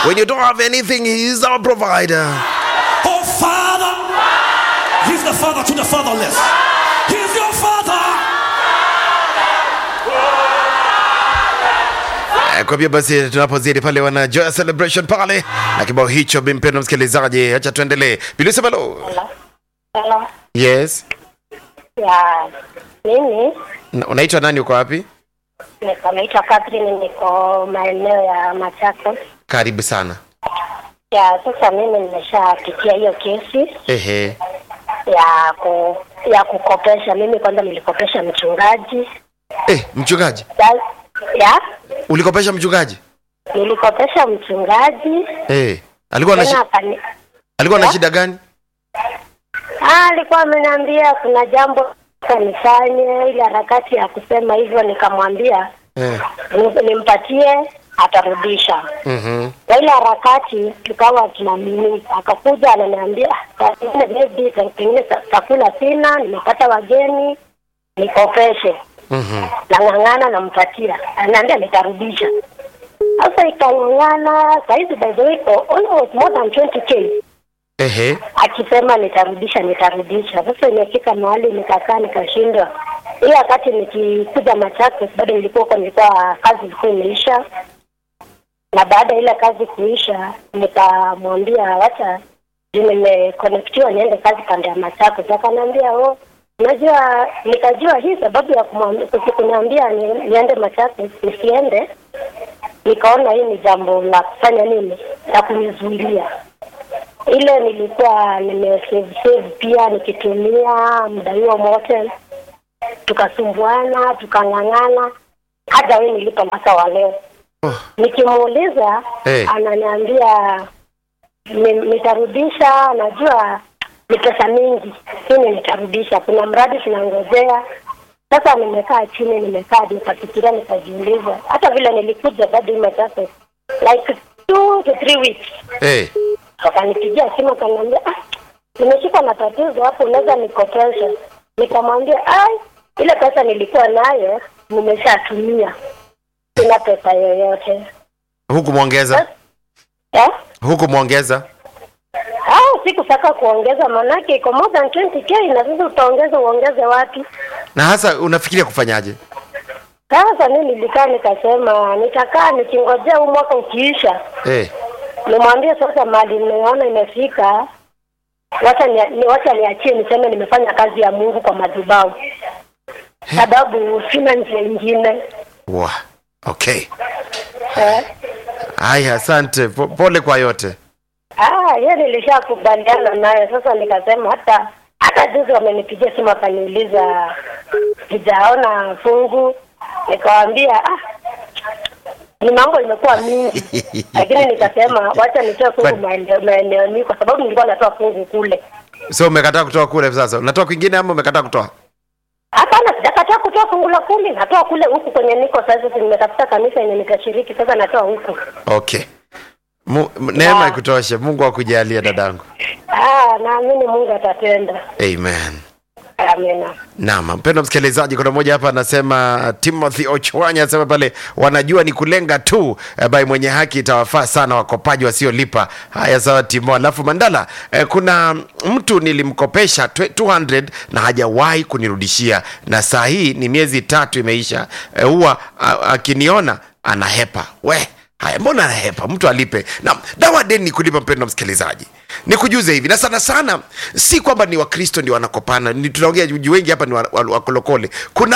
When you don't have anything, he is our provider. Oh, Father. He's the father to the fatherless. He's your father. Kwa hivyo basi tunapozidi pale wana Joy Celebration pale na kibao hicho, mpendwa msikilizaji, acha tuendelee. Bila sababu. Hello. Yes. Ya, mimi Unaitwa nani, uko wapi? naitwa Catherine, niko maeneo ya Machakos. Karibu sana. Ya, sasa mimi nimeshapitia hiyo kesi Ehe. ya kukopesha. Mimi kwanza nilikopesha mchungaji. Mchungaji? Ya? Ulikopesha mchungaji? Nilikopesha mchungaji. Alikuwa na shida gani? Alikuwa ameniambia kuna jambo nifanye, ile harakati ya kusema hivyo nikamwambia nimpatie, atarudisha. Kwa ile harakati tukawa tunamini, akakuja ananiambia pengine chakula sina, nimepata wageni, nikopeshe. Nang'ang'ana nampatia, ananiambia nitarudisha. Sasa ikang'ang'ana, saizi by the way almost more than 20k. Akisema nitarudisha. Sasa imefika mahali nikakaa nikashindwa. Ile wakati nikikuja Machakos bado nilikuwa kazi ilikuwa imeisha. Na baada ile kazi kuisha nikamwambia wacha nimeconnectiwa niende kazi pande ya Machakos. Akaniambia unajua, nikajua hii sababu ya kuniambia niende Machakos nisiende. Nikaona hii ni jambo la kufanya nini, la kunizuilia. Ile nilikuwa nimesave pia nikitumia muda huo mote, tukasumbuana, tukang'ang'ana, hata wewe nilipa mpaka wa leo. Nikimuuliza ananiambia nitarudisha, najua ni pesa mingi, lakini nitarudisha, kuna mradi tunangojea. Sasa nimekaa chini, nikafikiria, nikajiuliza, hata vile nilikuja bado imetasa like 2 to 3 weeks. Akanipigia simu akaniambia nimeshika na tatizo hapo, unaweza nikopesha? Nikamwambia ile pesa nilikuwa nayo nimeshatumia, sina pesa yoyote. Hukumuongeza? Hukumuongeza? Sikutaka kuongeza, manake iko more than 20k na sasa uongeze wapi? Na hasa unafikiria kufanyaje? Sasa mimi nilikaa nikasema nitakaa nikingojea huu mwaka ukiisha. Nimwambia sasa mali nimeona imefika, wacha niachie niseme nimefanya kazi ya Mungu kwa madhabahu. Sababu sina njia nyingine. Okay. Haya, asante. Pole kwa yote. Yeye nilishakubaliana naye. Sasa nikasema hata juzi wamenipigia simu akaniuliza sijaona fungu. Nikamwambia ni mambo imekuwa mingi. Lakini nikasema wacha nitoe fungu maeneo kwa sababu nilikuwa natoa fungu kule. So umekataa kutoa kule sasa? Unatoa kwingine ama umekataa kutoa? Hapana, sijakataa kutoa fungu la kule, natoa kule huku kwenye niko sasa, nimetafuta kanisa yenye nitashiriki, sasa natoa huku. Okay. Neema ikutoshe. Mungu akujalie dadangu. Naamini Mungu atatenda. Amen. Amina. Naam, mpendwa msikilizaji, kuna mmoja hapa anasema, Timothy Ochwanya anasema pale wanajua ni kulenga tu, bai mwenye haki itawafaa sana wakopaji wasiolipa. Haya, sawa Timo. Alafu Mandala, kuna mtu nilimkopesha 200 na hajawahi kunirudishia, na saa hii ni miezi 3 imeisha. Huwa akiniona anahepa. Haya, mbona anahepa? Mtu alipe. Na dawa deni ni kulipa, mpendwa msikilizaji. Nikujuze hivi, na sana si kwamba ni Wakristo ndio wanakopana. Tunaongea wengi hapa ni wakolokole. Kuna